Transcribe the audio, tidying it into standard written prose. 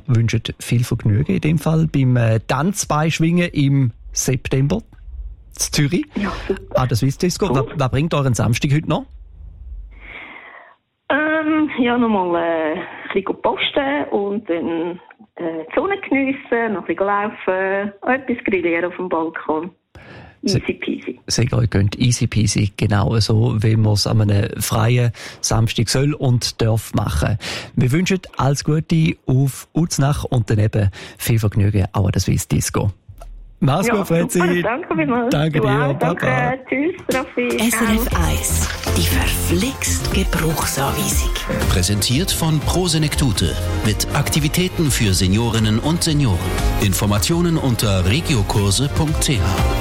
Wir wünschen viel Vergnügen in dem Fall beim Tanzbeischwingen im September in Zürich. Ja, super. Das Swiss Disco. Cool. Was bringt euren Samstag heute noch? Nochmal ein bisschen posten und dann die Sonne geniessen, noch ein bisschen laufen, etwas grillieren auf dem Balkon. Easy peasy. Sehr gut, könnt easy peasy, genau so, wie man es an einem freien Samstag soll und darf machen. Wir wünschen alles Gute auf Uznach und dann eben viel Vergnügen auch an der Swiss Disco. Mach's gut, Fritzi. Danke vielmals. Danke dir, Papa. Tschüss, Raffi. SRF 1, die verflixt Gebrauchsanweisung. Präsentiert von Pro Senektute mit Aktivitäten für Seniorinnen und Senioren. Informationen unter regiokurse.ch.